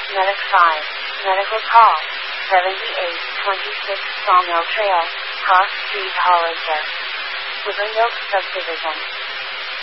Medic 5, medical call, 7826 Sawmill Trail, Haas Street, Hollister. River Oak Subdivision.